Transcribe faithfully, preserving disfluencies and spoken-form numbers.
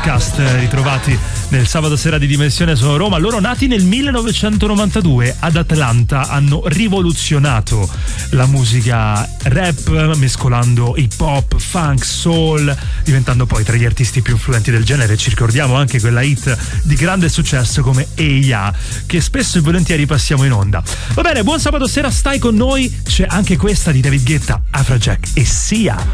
Outcast, ritrovati nel sabato sera di Dimensione Sono Roma. Loro, nati nel millenovecentonovantadue ad Atlanta, hanno rivoluzionato la musica rap mescolando hip hop, funk, soul, diventando poi tra gli artisti più influenti del genere. Ci ricordiamo anche quella hit di grande successo come Hey Ya, che spesso e volentieri passiamo in onda. Va bene, buon sabato sera, stai con noi, c'è anche questa di David Guetta, Afrojack e Sia.